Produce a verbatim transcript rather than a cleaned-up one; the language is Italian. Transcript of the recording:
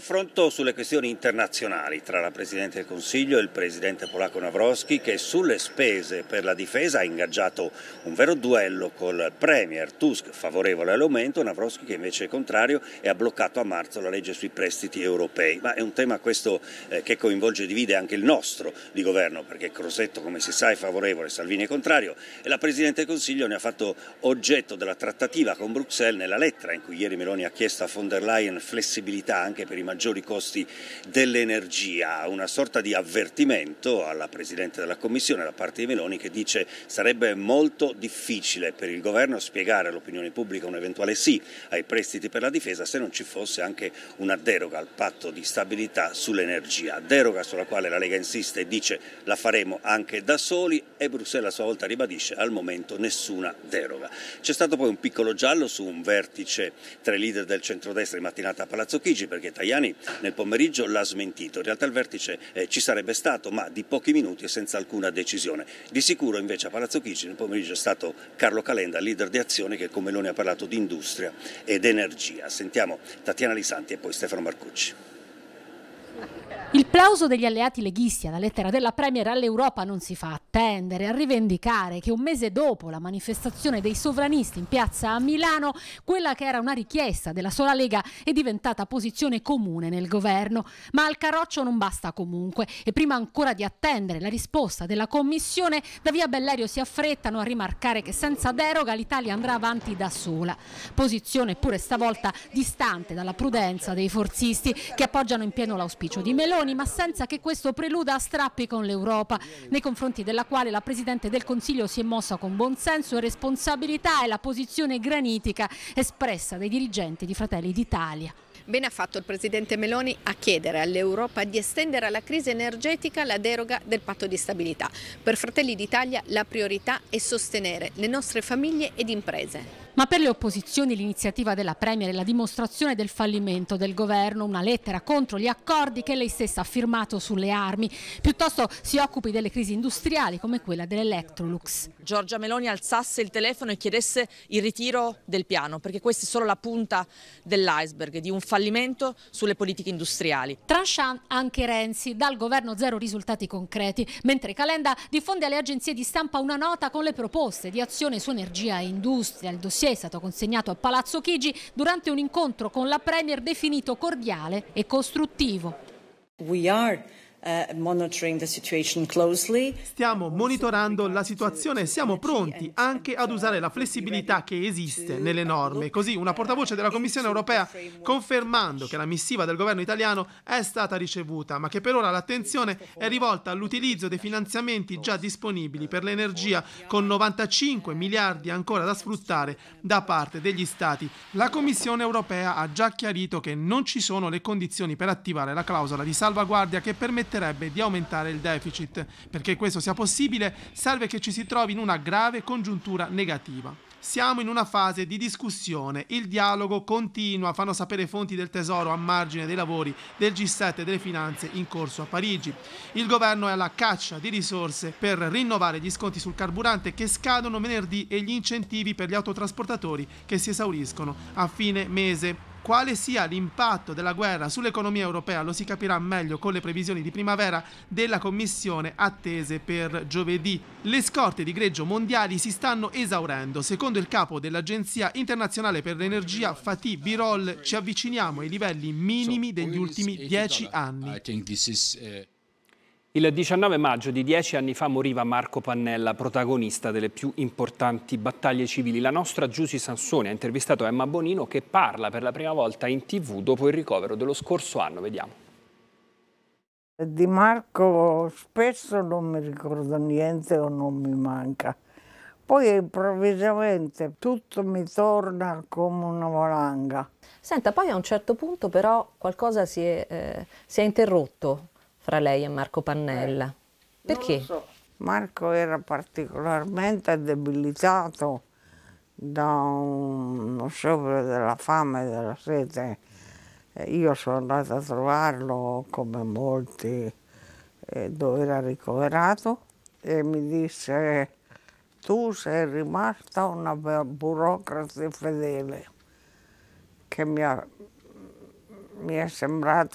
Confronto sulle questioni internazionali tra la Presidente del Consiglio e il Presidente polacco Nawrocki, che sulle spese per la difesa ha ingaggiato un vero duello col Premier Tusk, favorevole all'aumento, Nawrocki che invece è contrario e ha bloccato a marzo la legge sui prestiti europei. Ma è un tema questo eh, che coinvolge e divide anche il nostro di governo, perché Crosetto, come si sa, è favorevole, Salvini è contrario e la Presidente del Consiglio ne ha fatto oggetto della trattativa con Bruxelles nella lettera in cui ieri Meloni ha chiesto a von der Leyen flessibilità anche per i maggiori costi dell'energia, una sorta di avvertimento alla Presidente della Commissione da parte di Meloni, che dice sarebbe molto difficile per il governo spiegare all'opinione pubblica un eventuale sì ai prestiti per la difesa se non ci fosse anche una deroga al patto di stabilità sull'energia, deroga sulla quale la Lega insiste e dice la faremo anche da soli, e Bruxelles a sua volta ribadisce al momento nessuna deroga. C'è stato poi un piccolo giallo su un vertice tra i leader del centrodestra in mattinata a Palazzo Chigi, perché Tajani nel pomeriggio l'ha smentito. In realtà il vertice eh, ci sarebbe stato, ma di pochi minuti e senza alcuna decisione. Di sicuro invece a Palazzo Chigi nel pomeriggio è stato Carlo Calenda, leader di Azione, che con Meloni ha parlato di industria ed energia. Sentiamo Tatiana Lisanti e poi Stefano Marcucci. Il plauso degli alleati leghisti alla lettera della Premier all'Europa non si fa attendere a rivendicare che un mese dopo la manifestazione dei sovranisti in piazza a Milano, quella che era una richiesta della sola Lega è diventata posizione comune nel governo. Ma al carroccio non basta comunque e prima ancora di attendere la risposta della Commissione, da via Bellerio si affrettano a rimarcare che senza deroga l'Italia andrà avanti da sola. Posizione pure stavolta distante dalla prudenza dei forzisti, che appoggiano in pieno l'auspicio di Meloni, ma senza che questo preluda a strappi con l'Europa, nei confronti della quale la Presidente del Consiglio si è mossa con buonsenso e responsabilità, e la posizione granitica espressa dai dirigenti di Fratelli d'Italia. Bene ha fatto il Presidente Meloni a chiedere all'Europa di estendere alla crisi energetica la deroga del patto di stabilità. Per Fratelli d'Italia la priorità è sostenere le nostre famiglie ed imprese. Ma per le opposizioni l'iniziativa della Premier è la dimostrazione del fallimento del governo, una lettera contro gli accordi che lei stessa ha firmato sulle armi. Piuttosto si occupi delle crisi industriali come quella dell'Electrolux. Giorgia Meloni alzasse il telefono e chiedesse il ritiro del piano, perché questa è solo la punta dell'iceberg di un fallimento sulle politiche industriali. Tranchant anche Renzi, dal governo zero risultati concreti, mentre Calenda diffonde alle agenzie di stampa una nota con le proposte di azione su energia e industria. Il dossier è stato consegnato a Palazzo Chigi durante un incontro con la Premier definito cordiale e costruttivo. We are Uh, monitoring the situation closely. Stiamo monitorando la situazione e siamo pronti anche ad usare la flessibilità che esiste nelle norme. Così una portavoce della Commissione europea confermando che la missiva del governo italiano è stata ricevuta, ma che per ora l'attenzione è rivolta all'utilizzo dei finanziamenti già disponibili per l'energia, con novantacinque miliardi ancora da sfruttare da parte degli Stati. La Commissione europea ha già chiarito che non ci sono le condizioni per attivare la clausola di salvaguardia che permette di aumentare il deficit. Perché questo sia possibile serve che ci si trovi in una grave congiuntura negativa. Siamo in una fase di discussione, il dialogo continua, fanno sapere fonti del Tesoro a margine dei lavori del G sette delle finanze in corso a Parigi. Il governo è alla caccia di risorse per rinnovare gli sconti sul carburante che scadono venerdì e gli incentivi per gli autotrasportatori che si esauriscono a fine mese. Quale sia l'impatto della guerra sull'economia europea lo si capirà meglio con le previsioni di primavera della Commissione attese per giovedì. Le scorte di greggio mondiali si stanno esaurendo. Secondo il capo dell'Agenzia Internazionale per l'Energia, Fatih Birol, ci avviciniamo ai livelli minimi degli ultimi dieci anni. Il diciannove maggio di dieci anni fa moriva Marco Pannella, protagonista delle più importanti battaglie civili. La nostra Giusy Sansoni ha intervistato Emma Bonino, che parla per la prima volta in tivù dopo il ricovero dello scorso anno. Vediamo. Di Marco spesso non mi ricordo niente o non mi manca. Poi improvvisamente tutto mi torna come una valanga. Senta, poi a un certo punto però qualcosa si è, eh, si è interrotto fra lei e Marco Pannella. Perché? So. Marco era particolarmente debilitato da uno sciopero della fame e della sete. Io sono andata a trovarlo, come molti, dove era ricoverato, e mi disse: tu sei rimasta una burocrate fedele, che mi, ha, mi è sembrato